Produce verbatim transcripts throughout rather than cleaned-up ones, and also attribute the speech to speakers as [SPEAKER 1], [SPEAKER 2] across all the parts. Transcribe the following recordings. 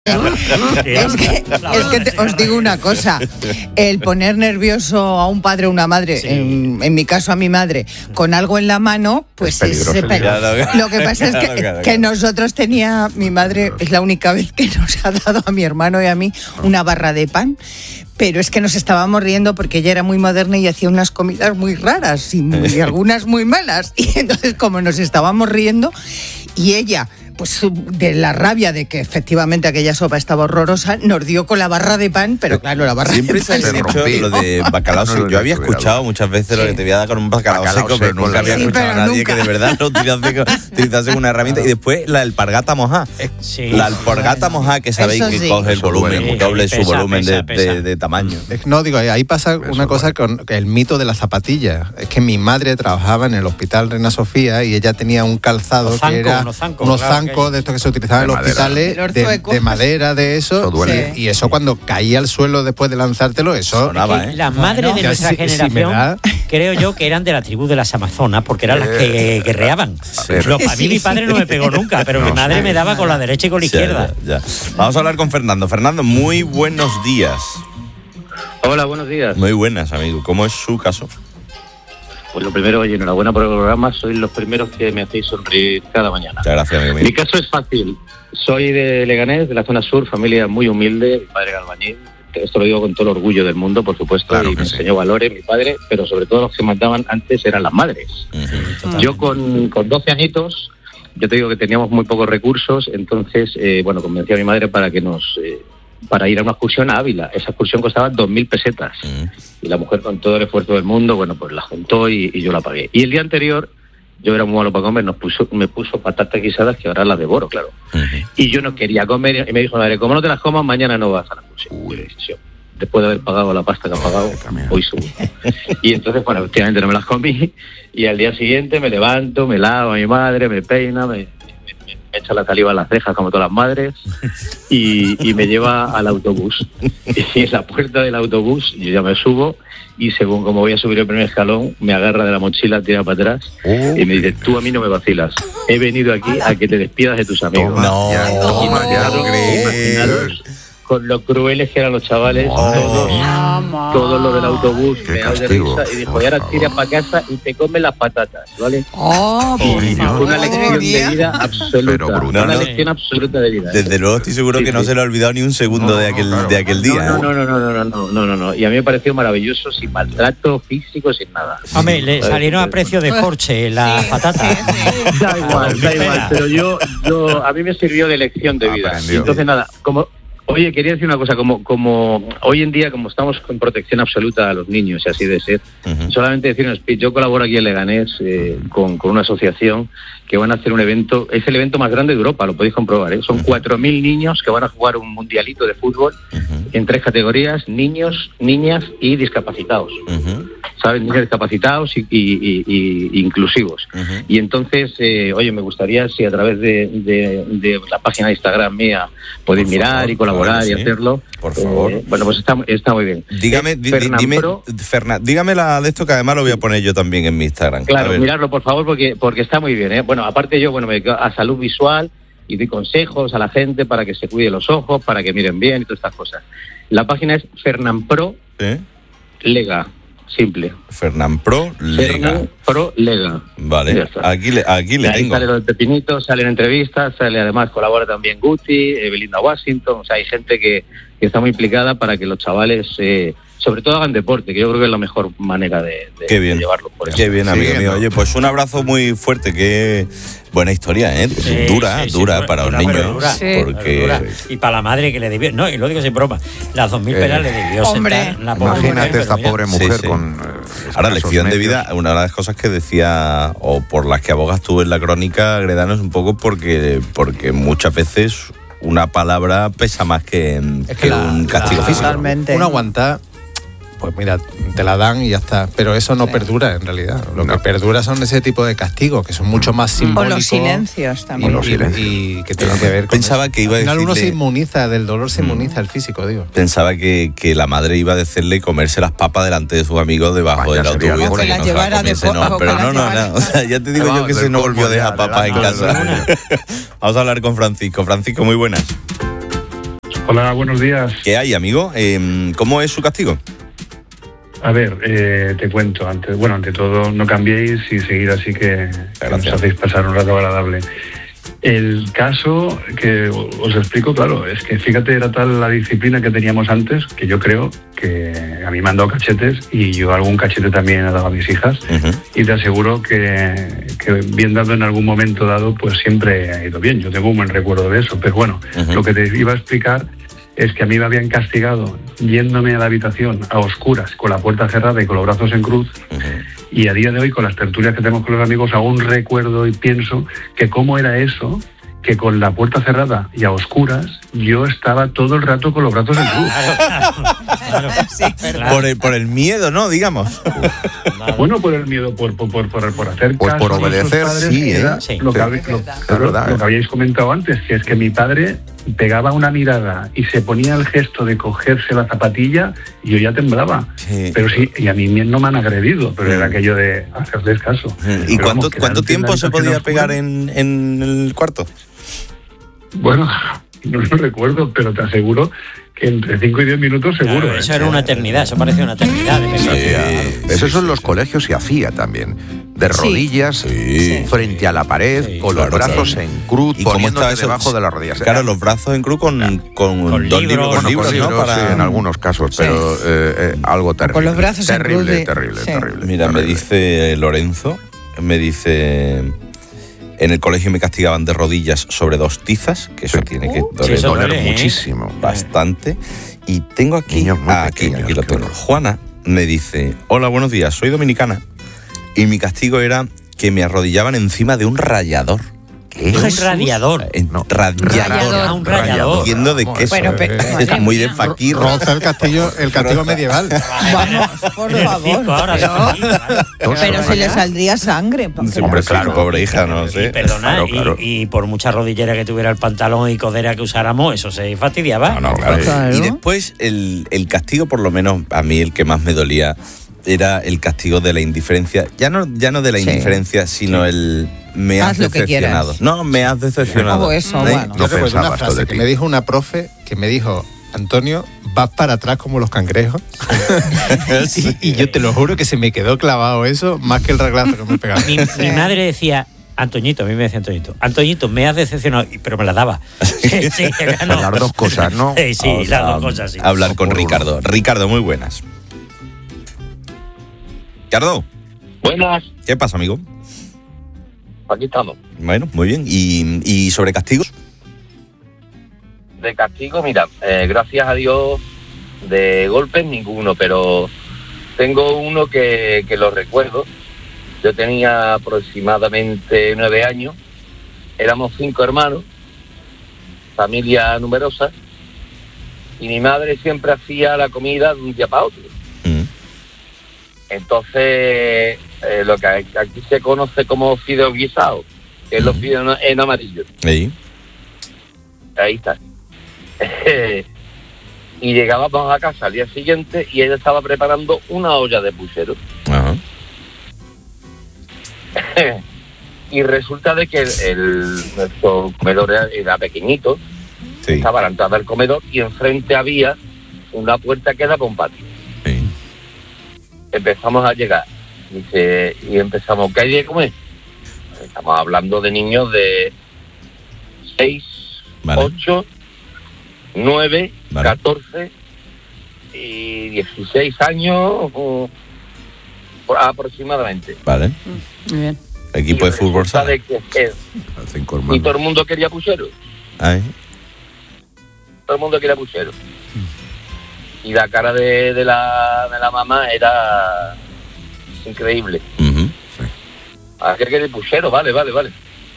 [SPEAKER 1] Es que, es que te, os digo una cosa, el poner nervioso a un padre o una madre, sí. en, en mi caso a mi madre, con algo en la mano, pues es, es pe- lo que pasa es que, que nosotros tenía, mi madre es la única vez que nos ha dado a mi hermano y a mí una barra de pan. Pero es que nos estábamos riendo porque ella era muy moderna y hacía unas comidas muy raras y, muy, y algunas muy malas. Y entonces, como nos estábamos riendo, y ella, pues de la rabia de que efectivamente aquella sopa estaba horrorosa, nos dio con la barra de pan, pero claro, la barra
[SPEAKER 2] Siempre
[SPEAKER 1] de pan...
[SPEAKER 2] Siempre se ha dicho lo de bacalao seco. Yo había escuchado muchas veces sí. lo que te voy a dar con un bacalao, bacalao seco, pero nunca había sí, escuchado a nadie nunca. que de verdad lo utilizase, utilizase una herramienta. Y después la alpargata mojá. Sí. La alpargata mojá, que sabéis Eso que sí. coge el volumen, sí, doble sí, su pesa, volumen pesa, de, pesa. De, de tamaño.
[SPEAKER 3] No, digo, ahí pasa Eso una cosa bueno. con el mito de las zapatillas. Es que mi madre trabajaba en el hospital Reina Sofía y ella tenía un calzado zanco, que era unos zancos, unos claro zancos que... de estos que se utilizaban en los hospitales de, de madera, de eso, eso sí. y eso cuando caía al suelo después de lanzártelo, eso
[SPEAKER 4] sonaba, ¿eh? Las madres no, de nuestra si, generación, si creo yo que eran de la tribu de las Amazonas, porque eran las que guerreaban. Sí. Lo, a mí mi padre no me pegó nunca, pero no, mi madre sí, me daba con la derecha y con la izquierda.
[SPEAKER 2] Ya, ya. Vamos a hablar con Fernando. Fernando, muy buenos días.
[SPEAKER 5] Hola, buenos días.
[SPEAKER 2] Muy buenas, amigo. ¿Cómo es su caso?
[SPEAKER 5] Pues lo primero, oye, enhorabuena por el programa. Sois los primeros que me hacéis sonreír cada mañana.
[SPEAKER 2] Muchas gracias, amigo mío.
[SPEAKER 5] Mi caso es fácil. Soy de Leganés, de la zona sur, familia muy humilde. Mi padre era albañil. Esto lo digo con todo el orgullo del mundo, por supuesto, claro y me sí. enseñó valores mi padre, pero sobre todo los que mandaban antes eran las madres. Uh-huh. Yo con, con doce añitos, yo te digo que teníamos muy pocos recursos, entonces, eh, bueno, convencí a mi madre para que nos... Eh, para ir a una excursión a Ávila. Esa excursión costaba dos mil pesetas. Uh-huh. Y la mujer, con todo el esfuerzo del mundo, bueno, pues la juntó y, y yo la pagué. Y el día anterior, yo era muy malo para comer, nos puso, me puso patatas guisadas que ahora las devoro, claro. Uh-huh. Y yo no quería comer, y me dijo, madre, como no te las comas, mañana no vas a la excursión. Uy. Después de haber pagado la pasta que ha pagado, hoy subo. Y entonces, bueno, efectivamente no me las comí, y al día siguiente me levanto, me lavo a mi madre, me peina, me... me echa la saliva en las cejas como todas las madres y, y me lleva al autobús. Y en la puerta del autobús yo ya me subo y según como voy a subir el primer escalón me agarra de la mochila, tira para atrás oh. y me dice, tú a mí no me vacilas, he venido aquí a que te despidas de tus amigos.
[SPEAKER 2] Toma, no, ya, toma, ya lo
[SPEAKER 5] crees. Con lo crueles que eran los chavales, oh, todos, oh, todos los del autobús me dan de risa y dijo, y ahora tira para casa y te comes las patatas, ¿vale?
[SPEAKER 1] Oh,
[SPEAKER 5] y oh, una lección de vida absoluta, una no, lección no. absoluta de vida.
[SPEAKER 2] Desde luego estoy seguro sí, que sí. no se le ha olvidado ni un segundo no, de aquel claro. de aquel día.
[SPEAKER 5] No, no, no, no, no, no, no, no, no, no, y a mí me pareció maravilloso, sin maltrato físico, sin nada.
[SPEAKER 4] Hombre, le salieron a precio de Porsche las sí, patatas. Sí, sí.
[SPEAKER 5] Da igual, da igual, pero yo, yo, a mí me sirvió de lección de vida. Aprendió. Entonces nada, como Oye, quería decir una cosa, como como hoy en día, como estamos con protección absoluta a los niños, y así de ser, uh-huh. solamente decir un speech, yo colaboro aquí en Leganés eh, con, con una asociación que van a hacer un evento, es el evento más grande de Europa, lo podéis comprobar, ¿eh? Son uh-huh. cuatro mil niños que van a jugar un mundialito de fútbol uh-huh. en tres categorías, niños, niñas y discapacitados. Uh-huh. ¿Sabes? Niños discapacitados y, y, y, y inclusivos. Uh-huh. Y entonces, eh, oye, me gustaría si a través de, de, de la página de Instagram mía podéis por mirar favor, y colaborar y sí. hacerlo.
[SPEAKER 2] Por favor.
[SPEAKER 5] Eh, bueno, pues está, está muy bien.
[SPEAKER 2] Dígame, di, dime, Fernan, dígame la de esto que además lo voy a poner yo también en mi Instagram.
[SPEAKER 5] Claro, mirarlo por favor porque porque está muy bien, ¿eh? Bueno, aparte yo, bueno, me dedico a salud visual y doy consejos a la gente para que se cuide los ojos, para que miren bien y todas estas cosas. La página es Fernanpro ¿Eh? Lega. Simple.
[SPEAKER 2] Fernanpro Lega.
[SPEAKER 5] Fernanpro Lega.
[SPEAKER 2] Vale, aquí le, aquí le
[SPEAKER 5] ahí
[SPEAKER 2] tengo.
[SPEAKER 5] Sale los pepinitos, salen entrevistas, sale además, colabora también Guti, eh, Belinda Washington, o sea, hay gente que, que está muy implicada para que los chavales, eh, sobre todo hagan deporte, que yo creo que es la mejor manera de, de,
[SPEAKER 2] Qué bien.
[SPEAKER 5] de llevarlo por eso.
[SPEAKER 2] Qué bien, amigo sí, mío. Oye, pues un abrazo muy fuerte, qué buena historia, ¿eh? Sí, dura, sí, sí, dura sí, para un niño. Dura, sí. Porque...
[SPEAKER 4] dura. Y para la madre que le debió, no, y lo digo sin broma, las dos mil eh, pelas le debió
[SPEAKER 1] hombre,
[SPEAKER 4] sentar la
[SPEAKER 6] pobre Imagínate mujer, esta pobre mujer sí, sí. con...
[SPEAKER 2] Eh, Ahora, lección medios. de vida, una de las cosas que decía, o por las que abogas tú en la crónica, Gredano, es un poco porque, porque muchas veces una palabra pesa más que,
[SPEAKER 3] es
[SPEAKER 2] que
[SPEAKER 3] la,
[SPEAKER 2] un castigo
[SPEAKER 3] la,
[SPEAKER 2] físico.
[SPEAKER 3] Totalmente. Uno aguanta, pues mira, te la dan y ya está. Pero eso no sí. perdura en realidad. Lo no. que perdura son ese tipo de castigos que son mucho más simbólicos.
[SPEAKER 1] O los silencios también.
[SPEAKER 3] Y, los silencios. y, y que tienen que ver con
[SPEAKER 2] Pensaba
[SPEAKER 3] eso.
[SPEAKER 2] que iba a decirle...
[SPEAKER 3] Al final uno se inmuniza, del dolor se inmuniza el físico, digo.
[SPEAKER 2] Pensaba que, que la madre iba a decirle comerse las papas delante de sus amigos debajo del autobús.
[SPEAKER 1] Que no se la comiese, no,
[SPEAKER 2] pero no, no, no. O sea, ya te digo yo que se no volvió a dejar papas en casa. Vamos a hablar con Francisco. Francisco, muy buenas.
[SPEAKER 7] Hola, buenos días.
[SPEAKER 2] ¿Qué hay, amigo? Eh, ¿Cómo es su castigo?
[SPEAKER 7] A ver, eh, te cuento. Antes, bueno, ante todo, no cambiéis y seguir así que, que nos hacéis pasar un rato agradable. El caso que os explico, claro, es que fíjate, era tal la disciplina que teníamos antes que yo creo que a mí me han dado cachetes y yo algún cachete también he dado a mis hijas. Uh-huh. Y te aseguro que, que bien dado en algún momento dado, pues siempre ha ido bien. Yo tengo un buen recuerdo de eso, pero bueno, uh-huh. Lo que te iba a explicar es que a mí me habían castigado yéndome a la habitación a oscuras, con la puerta cerrada y con los brazos en cruz. Uh-huh. Y a día de hoy, con las tertulias que tenemos con los amigos, aún recuerdo y pienso que cómo era eso, que con la puerta cerrada y a oscuras, yo estaba todo el rato con los brazos en cruz.
[SPEAKER 2] Claro, claro, sí, por, el, por el miedo, ¿no? Digamos.
[SPEAKER 7] Bueno, por el miedo, por, por, por, por, por hacer
[SPEAKER 6] pues
[SPEAKER 7] caso
[SPEAKER 6] por obedecer,
[SPEAKER 7] padres,
[SPEAKER 6] sí,
[SPEAKER 7] era
[SPEAKER 6] ¿eh? Sí.
[SPEAKER 7] Lo, que,
[SPEAKER 6] Sí.
[SPEAKER 7] lo, claro, verdad, lo que habíais comentado antes, que es que mi padre pegaba una mirada y se ponía el gesto de cogerse la zapatilla y yo ya temblaba. Sí. Pero sí, y a mí no me han agredido, pero sí. Era aquello de hacerles caso.
[SPEAKER 2] ¿Y pero cuánto, vamos, cuánto tiempo se podía pegar en, en el cuarto?
[SPEAKER 7] Bueno, no lo recuerdo, pero te aseguro que entre cinco y diez minutos seguro.
[SPEAKER 4] Claro, eso ¿eh? Era una eternidad, eso parecía una eternidad. De
[SPEAKER 6] sí, sí, eso sí, en los sí. colegios se hacía también. De rodillas, sí. frente a la pared, sí, con los claro, brazos claro. en cruz, poniéndote debajo de las rodillas.
[SPEAKER 2] Claro, los brazos en cruz con, con, con dos libros, con libros,
[SPEAKER 6] libros,
[SPEAKER 2] ¿no?
[SPEAKER 6] Para... Sí, en algunos casos, sí. pero eh, eh, algo terrible.
[SPEAKER 1] Con los brazos
[SPEAKER 6] terrible,
[SPEAKER 1] en cruz. De...
[SPEAKER 6] Terrible,
[SPEAKER 1] sí.
[SPEAKER 6] terrible.
[SPEAKER 2] Mira,
[SPEAKER 6] terrible.
[SPEAKER 2] me dice Lorenzo, me dice... En el colegio me castigaban de rodillas sobre dos tizas, que eso sí. tiene que doler,
[SPEAKER 6] sí, doler ¿eh? muchísimo.
[SPEAKER 2] Bastante. Y tengo aquí, ah, aquí, pequeños, aquí lo tengo. Juana me dice, hola, buenos días, soy dominicana. Y mi castigo era que me arrodillaban encima de un rallador.
[SPEAKER 4] ¿Qué? Un radiador.
[SPEAKER 2] No, radiador.
[SPEAKER 4] Ah, un rallador.
[SPEAKER 2] Entiendo de qué bueno, pero, es muy de fakir.
[SPEAKER 3] Roza el castillo, el castigo medieval.
[SPEAKER 1] Vamos, por favor. Ahora pero pero si le saldría sangre.
[SPEAKER 2] Sí, hombre, claro, pobre hija, no sé.
[SPEAKER 4] Y, perdona, claro, claro. Y, y por mucha rodillera que tuviera el pantalón y codera que usáramos, eso se fastidiaba.
[SPEAKER 2] No, no, claro. Claro. Y después el, el castigo, por lo menos a mí el que más me dolía, era el castigo de la indiferencia. Ya no, ya no de la sí. indiferencia, sino sí. el... Me has
[SPEAKER 1] Haz
[SPEAKER 2] decepcionado. No, me has decepcionado.
[SPEAKER 1] Oh, eso,
[SPEAKER 2] ¿Eh?
[SPEAKER 1] bueno.
[SPEAKER 3] Yo recuerdo una frase que me dijo una profe que me dijo, Antonio, vas para atrás como los cangrejos. Sí. y, y yo te lo juro que se me quedó clavado eso más que el reglazo que me pegaba.
[SPEAKER 4] Mi, mi madre decía, Antoñito, a mí me decía Antoñito, Antoñito, me has decepcionado, pero me la daba.
[SPEAKER 6] Sí, sí, no. Las dos cosas, ¿no?
[SPEAKER 4] Sí, sí, o sea, las dos cosas, sí.
[SPEAKER 2] Hablar con Ricardo. Ricardo, muy buenas. Ricardo.
[SPEAKER 8] Buenas.
[SPEAKER 2] ¿Qué pasa, amigo?
[SPEAKER 8] Aquí estamos.
[SPEAKER 2] Bueno, muy bien. ¿Y, y sobre castigos?
[SPEAKER 8] De castigo, mira, eh, gracias a Dios, de golpes ninguno, pero tengo uno que, que lo recuerdo. Yo tenía aproximadamente nueve años, éramos cinco hermanos, familia numerosa, y mi madre siempre hacía la comida de un día para otro. Mm. Entonces... Eh, lo que aquí se conoce como fideos guisados, que es los fideos en amarillo.
[SPEAKER 2] Ahí.
[SPEAKER 8] Ahí está. Y llegábamos a casa al día siguiente y ella estaba preparando una olla de puchero. Ajá. Y resulta de que el, el, nuestro comedor era, era pequeñito, sí. Estaba a la entrada del comedor y enfrente había una puerta que daba a un patio. Sí. Empezamos a llegar. Dice, y empezamos, ¿qué hay de comer? Estamos hablando de niños de seis, vale. ocho, nueve, vale. catorce y dieciséis años o, por, aproximadamente.
[SPEAKER 2] Vale.
[SPEAKER 1] Muy bien.
[SPEAKER 2] Equipo de fútbol sala.
[SPEAKER 8] De que, que, y todo el mundo quería puchero.
[SPEAKER 2] Ay.
[SPEAKER 8] Todo el mundo quería puchero. Y la cara de, de, la, de la mamá era... increíble. Uh-huh. Sí. ¿A qué quiere puchero? Vale, vale, vale.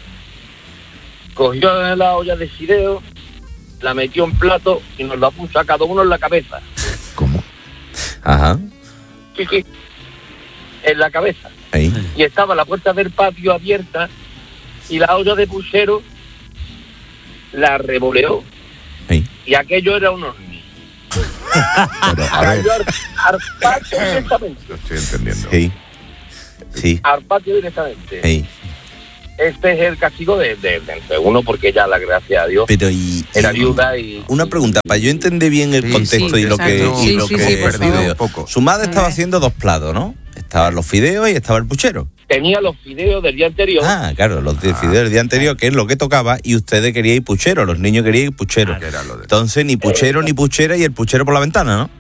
[SPEAKER 8] Cogió la olla de fideo, la metió en plato y nos la puso a cada uno en la cabeza.
[SPEAKER 2] ¿Cómo? Ajá.
[SPEAKER 8] Sí, sí. En la cabeza.
[SPEAKER 2] Ahí.
[SPEAKER 8] Y estaba la puerta del patio abierta y la olla de puchero la revoleó. Ahí. Y aquello era un horno.
[SPEAKER 6] Pero, a ver.
[SPEAKER 8] Al, al patio directamente.
[SPEAKER 6] Lo estoy entendiendo.
[SPEAKER 2] Sí. Sí.
[SPEAKER 8] Al patio directamente.
[SPEAKER 2] Sí.
[SPEAKER 8] este es el castigo de, de, de entre uno, porque ya, la gracia a Dios,
[SPEAKER 2] pero y,
[SPEAKER 8] era
[SPEAKER 2] y,
[SPEAKER 8] viuda y...
[SPEAKER 2] Una pregunta, para yo entender bien el sí, contexto sí, y lo que,
[SPEAKER 1] sí,
[SPEAKER 2] y lo
[SPEAKER 1] sí,
[SPEAKER 2] que
[SPEAKER 1] sí,
[SPEAKER 2] he perdido. Su madre estaba haciendo dos platos, ¿no? Estaban los fideos y estaba el puchero.
[SPEAKER 8] Tenía los fideos del día anterior.
[SPEAKER 2] Ah, claro, los de fideos del día anterior, que es lo que tocaba, y ustedes querían puchero, los niños querían puchero. Ah, entonces, ni puchero eh, ni puchera, y el puchero por la ventana, ¿no?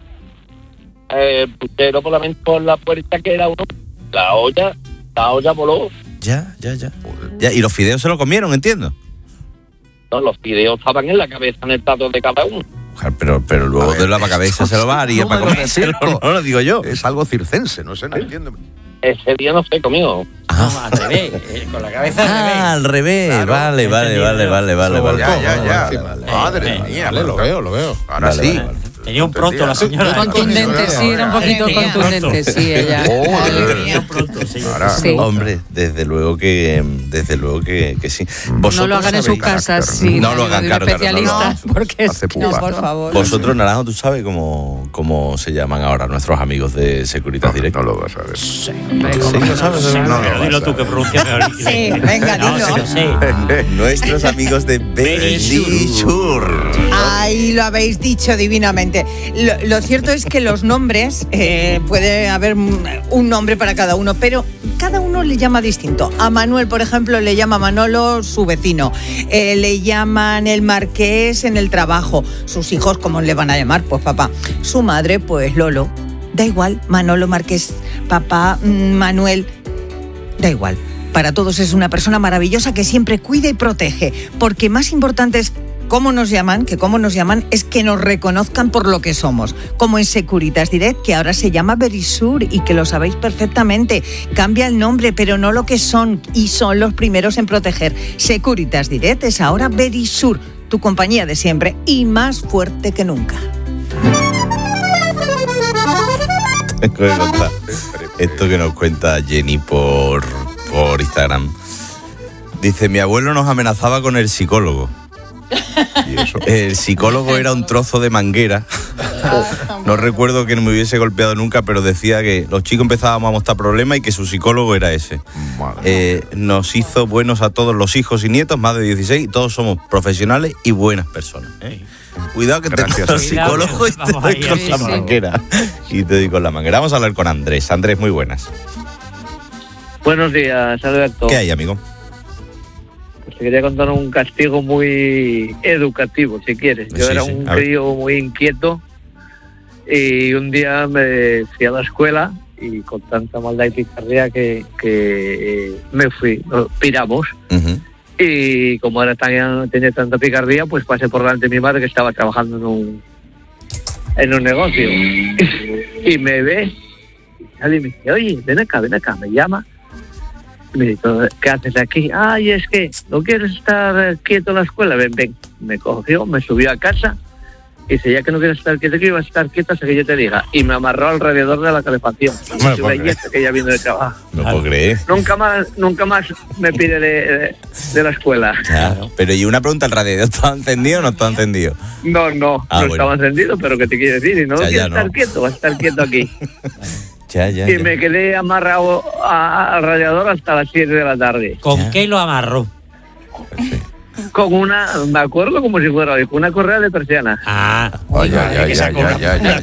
[SPEAKER 8] Eh, puchero por la, por la puerta, que era uno, la olla, la olla voló.
[SPEAKER 2] Ya, ya, ya. ya. Y los fideos se lo comieron, entiendo.
[SPEAKER 8] No, los fideos estaban en la cabeza, en el plato de cada uno.
[SPEAKER 2] Pero, pero luego ver, de la cabeza se lo va a haría no para comérselo, no lo digo yo.
[SPEAKER 6] Es algo circense, no sé, no entiendo.
[SPEAKER 8] Ese día no se comió.
[SPEAKER 4] Ah. No, al revés, eh, con la cabeza al revés.
[SPEAKER 2] Ah, al revés, claro, vale, vale, vale, vale, vale, vale.
[SPEAKER 6] Ya, ya, ya.
[SPEAKER 2] Vale, vale,
[SPEAKER 6] Madre
[SPEAKER 2] vale,
[SPEAKER 6] mía,
[SPEAKER 2] vale,
[SPEAKER 6] lo veo, lo veo. Ahora
[SPEAKER 2] vale,
[SPEAKER 6] sí.
[SPEAKER 2] Vale, vale.
[SPEAKER 4] Tenía un pronto la señora.
[SPEAKER 1] Contundente, sí, era un poquito contundente, sí, ella.
[SPEAKER 6] Oh,
[SPEAKER 4] tenía un pronto, sí.
[SPEAKER 1] Sí.
[SPEAKER 2] Hombre, desde luego que, desde luego que, que sí.
[SPEAKER 1] No lo hagan en sus casas, sí.
[SPEAKER 2] No lo hagan, claro,
[SPEAKER 1] especialistas,
[SPEAKER 2] no,
[SPEAKER 1] porque es, no, por favor.
[SPEAKER 2] Vosotros, Naranjo, ¿tú sabes cómo, cómo se llaman ahora nuestros amigos de Securitas
[SPEAKER 6] no,
[SPEAKER 2] Direct?
[SPEAKER 6] No lo vas a ver.
[SPEAKER 2] Sí. ¿Sí lo sabes?
[SPEAKER 4] Sí, no, pero dilo tú que pronuncias mejor.
[SPEAKER 1] Sí, venga, dilo.
[SPEAKER 4] No, sí.
[SPEAKER 2] Nuestros amigos de Verisur.
[SPEAKER 1] Ahí lo habéis dicho divinamente. Lo, lo cierto es que los nombres, eh, puede haber un nombre para cada uno, pero cada uno le llama distinto. A Manuel, por ejemplo, le llama Manolo su vecino. Eh, le llaman el marqués en el trabajo. Sus hijos, ¿cómo le van a llamar? Pues papá. Su madre, pues Lolo. Da igual, Manolo, Marqués, papá, Manuel. Da igual. Para todos es una persona maravillosa que siempre cuida y protege. Porque más importante es cómo nos llaman, que cómo nos llaman es que nos reconozcan por lo que somos, como en Securitas Direct, que ahora se llama Verisur y que lo sabéis perfectamente. Cambia el nombre, pero no lo que son, y son los primeros en proteger. Securitas Direct es ahora Verisur, tu compañía de siempre y más fuerte que nunca.
[SPEAKER 2] Esto que nos cuenta Jenny por, por Instagram. Dice, mi abuelo nos amenazaba con el psicólogo. ¿Y eso? El psicólogo era un trozo de manguera. No recuerdo que no me hubiese golpeado nunca, pero decía que los chicos empezábamos a mostrar problemas y que su psicólogo era ese. Eh, nos hizo buenos a todos los hijos y nietos, más de dieciséis, y todos somos profesionales y buenas personas. ¿eh? Cuidado que te el psicólogo y te doy con la manguera. Y te doy con la manguera. Vamos a hablar con Andrés. Andrés, muy buenas.
[SPEAKER 9] Buenos días, Alberto.
[SPEAKER 2] ¿Qué hay, amigo?
[SPEAKER 9] Pues te quería contar un castigo muy educativo, si quieres. Yo sí, era sí. un crío muy inquieto y un día me fui a la escuela y con tanta maldad y picardía que, que eh, me fui, nos piramos. Uh-huh. Y como era tan, tenía tanta picardía, pues pasé por delante de mi madre que estaba trabajando en un en un negocio. Y me ve, y sale y me dice, oye, ven acá, ven acá, me llama. Y me dice, ¿qué haces aquí? Ay, es que no quieres estar quieto en la escuela. Ven, ven. Me cogió, me subió a casa y dice, ya que no quieres estar quieto, que iba a estar quieto hasta que yo te diga. Y me amarró alrededor de la calefacción. Y una yeta que ya vino de trabajo.
[SPEAKER 2] No puedo creer.
[SPEAKER 9] Nunca más, nunca más me pide de, de, de la escuela.
[SPEAKER 2] Claro. Pero y una pregunta, ¿el radiador estaba encendido o no estaba encendido?
[SPEAKER 9] No, no,
[SPEAKER 2] ah,
[SPEAKER 9] no
[SPEAKER 2] bueno.
[SPEAKER 9] estaba encendido, pero ¿qué te quiero decir? Y no
[SPEAKER 2] ya,
[SPEAKER 9] quieres
[SPEAKER 2] ya,
[SPEAKER 9] estar
[SPEAKER 2] no.
[SPEAKER 9] quieto, vas a estar quieto aquí.
[SPEAKER 2] Ya, ya,
[SPEAKER 9] y
[SPEAKER 2] ya.
[SPEAKER 9] me quedé amarrado a, al radiador hasta las siete de la tarde.
[SPEAKER 4] ¿Con
[SPEAKER 2] ya.
[SPEAKER 4] qué lo amarró?
[SPEAKER 9] Con una, me acuerdo como si fuera hoy, con una correa de persiana.
[SPEAKER 4] Ah,
[SPEAKER 6] oh, ya, ya, ya, ya, ya, ya,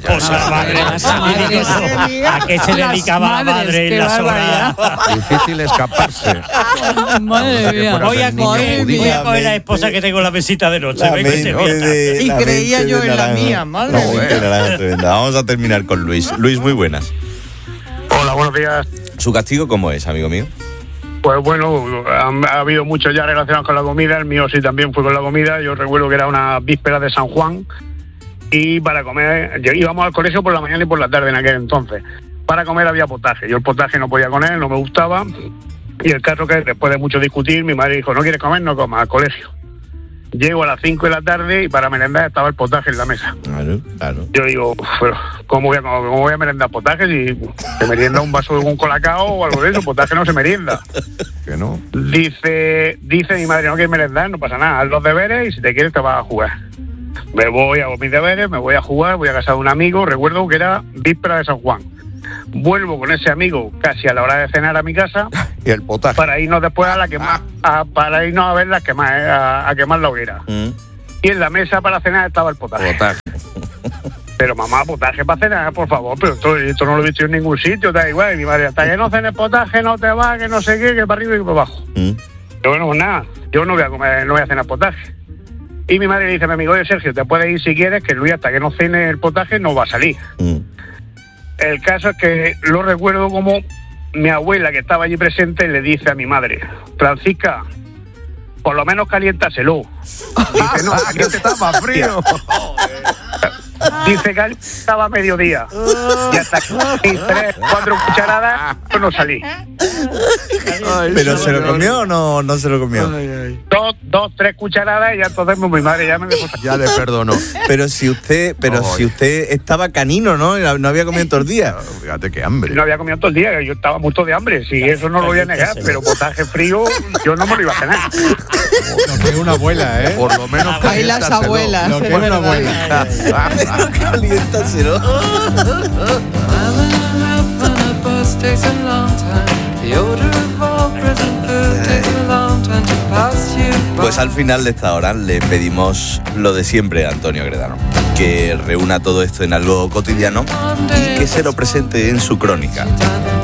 [SPEAKER 4] ya. ¿A qué se dedicaba la madre en las horas?
[SPEAKER 6] Difícil escaparse.
[SPEAKER 1] Madre mía.
[SPEAKER 4] Voy a coger, voy a coger la esposa que tengo en la mesita de noche.
[SPEAKER 2] La mente de,
[SPEAKER 1] y
[SPEAKER 2] la
[SPEAKER 1] creía
[SPEAKER 2] mente
[SPEAKER 1] yo en la
[SPEAKER 2] naranja.
[SPEAKER 1] mía, madre
[SPEAKER 2] no, mía. Vamos a terminar con Luis. Luis, muy buenas.
[SPEAKER 10] Hola, buenos días.
[SPEAKER 2] ¿Su castigo cómo es, amigo mío?
[SPEAKER 10] Pues bueno, ha, ha habido muchos ya relacionados con la comida. El mío sí también fue con la comida. Yo recuerdo que era una víspera de San Juan y para comer, íbamos al colegio por la mañana y por la tarde en aquel entonces. Para comer había potaje. Yo el potaje no podía con él, no me gustaba. Y el caso que después de mucho discutir, mi madre dijo, no quieres comer, no comas, al colegio. Llego a las cinco de la tarde y para merendar estaba el potaje en la mesa.
[SPEAKER 2] Claro, claro.
[SPEAKER 10] Yo digo, pero ¿cómo voy a, cómo voy a merendar potaje si se merienda un vaso de un colacao o algo de eso? Potaje no se merienda.
[SPEAKER 6] ¿Que no?
[SPEAKER 10] Dice, dice mi madre, no quieres merendar, no pasa nada, haz los deberes y si te quieres te vas a jugar. Me voy, hago mis deberes, me voy a jugar, voy a casa de un amigo, recuerdo que era víspera de San Juan. Vuelvo con ese amigo casi a la hora de cenar a mi casa.
[SPEAKER 6] Y el potaje.
[SPEAKER 10] Para irnos después a la quemar, a, para irnos a ver las quemar, a, a quemar la hoguera. Mm. Y en la mesa para cenar estaba el potaje. Potaje. Pero mamá, potaje para cenar, por favor, pero esto, esto no lo he visto en ningún sitio, da igual. Y mi madre, hasta que no cenes potaje no te va, que no sé qué, que para arriba y para abajo. Mm. Pero bueno, pues nada, yo no voy a comer, no voy a cenar potaje. Y mi madre dice a mi amigo, oye Sergio, te puedes ir si quieres, que Luis hasta que no cene el potaje no va a salir. Mm. El caso es que lo recuerdo como mi abuela, que estaba allí presente, le dice a mi madre, Francisca, por lo menos caliéntaselo. Dice, no,
[SPEAKER 6] que estaba frío.
[SPEAKER 10] Dice que estaba a mediodía. Y hasta que tres, cuatro cucharadas, yo no salí.
[SPEAKER 2] Ay, ¿pero se lo comió o no, no se lo comió? Ay, ay.
[SPEAKER 10] Dos, dos, tres cucharadas y ya entonces mi madre ya me dejó.
[SPEAKER 6] Ya le perdonó.
[SPEAKER 2] Pero si usted, pero ay. si usted estaba canino, ¿no? No había comido todo el día.
[SPEAKER 6] Fíjate qué hambre.
[SPEAKER 10] No había comido todo el día, yo estaba muerto de hambre. Si eso no lo voy a negar, pero potaje frío, yo no me lo iba a cenar.
[SPEAKER 3] Lo que es una abuela, ¿eh?
[SPEAKER 6] Por lo menos
[SPEAKER 1] ahí las abuelas.
[SPEAKER 3] Lo que es una abuela.
[SPEAKER 2] Caliéntaselo. Pues al final de esta hora le pedimos lo de siempre a Antonio Gredano, que reúna todo esto en algo cotidiano y que se lo presente en su crónica.